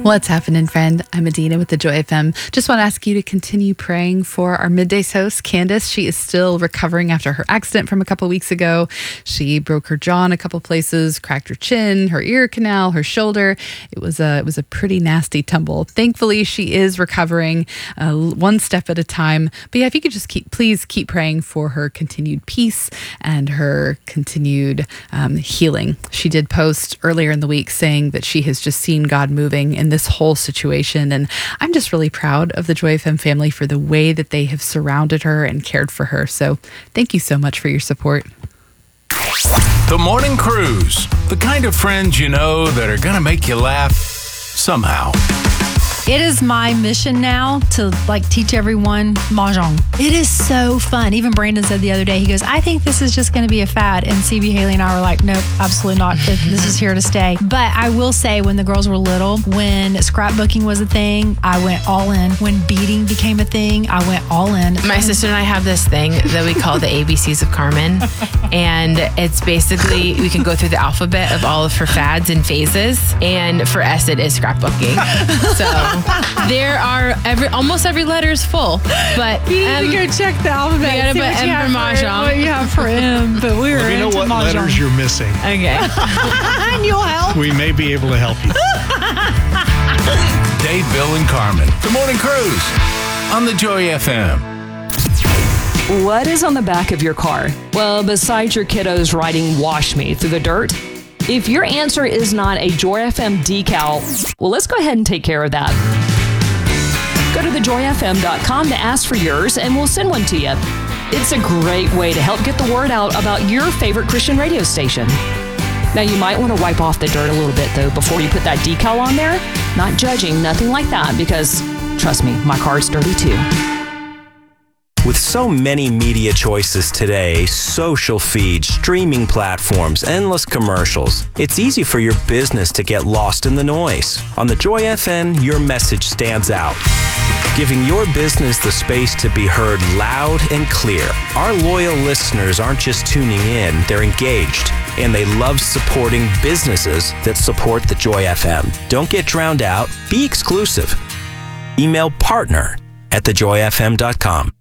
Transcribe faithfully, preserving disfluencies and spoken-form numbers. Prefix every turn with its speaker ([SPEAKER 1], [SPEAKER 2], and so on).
[SPEAKER 1] What's happening, friend? I'm Adina with the Joy F M. Just want to ask you to continue praying for our middays host, Candace. She is still recovering after her accident from a couple weeks ago. She broke her jaw in a couple places, cracked her chin, her ear canal, her shoulder. It was a it was a pretty nasty tumble. Thankfully, she is recovering uh, one step at a time. But yeah, if you could just keep, please keep praying for her continued peace and her continued um, healing. She did post earlier in the week saying that she has just seen God moving in this whole situation. And I'm just really proud of the Joy F M family for the way that they have surrounded her and cared for her. So thank you so much for your support.
[SPEAKER 2] The Morning Cruise. The kind of friends you know that are going to make you laugh somehow.
[SPEAKER 3] It is my mission now to like teach everyone Mahjong. It is so fun. Even Brandon said the other day, he goes, I think this is just going to be a fad. And C B, Haley and I were like, nope, absolutely not. This is here to stay. But I will say when the girls were little, when scrapbooking was a thing, I went all in. When beading became a thing, I went all in.
[SPEAKER 4] My sister and I have this thing that we call the A B Cs of Carmen. And it's basically, we can go through the alphabet of all of her fads and phases. And for S, it is scrapbooking. So there are every almost every letter is full, but
[SPEAKER 3] you need
[SPEAKER 4] M,
[SPEAKER 3] to go check the alphabet.
[SPEAKER 4] You gotta put M for Mahjong.
[SPEAKER 3] What you have for M, but we were
[SPEAKER 5] Let me know
[SPEAKER 3] into
[SPEAKER 5] what
[SPEAKER 3] Mahjong.
[SPEAKER 5] letters you're missing.
[SPEAKER 4] Okay.
[SPEAKER 3] And you'll help.
[SPEAKER 5] We may be able to help you.
[SPEAKER 2] Dave, Bill, and Carmen. The Morning Cruise on the Joy F M.
[SPEAKER 6] What is on the back of your car? Well, besides your kiddos writing "Wash Me" through the dirt, if your answer is not a Joy F M decal, well, let's go ahead and take care of that. Go to the joy f m dot com to ask for yours, and we'll send one to you. It's a great way to help get the word out about your favorite Christian radio station. Now, you might want to wipe off the dirt a little bit, though, before you put that decal on there. Not judging, nothing like that, because, trust me, my car's dirty too.
[SPEAKER 7] With so many media choices today, social feeds, streaming platforms, endless commercials, it's easy for your business to get lost in the noise. On the Joy F M, your message stands out, giving your business the space to be heard loud and clear. Our loyal listeners aren't just tuning in, they're engaged, and they love supporting businesses that support the Joy F M. Don't get drowned out. Be exclusive. Email partner at the joy f m dot com.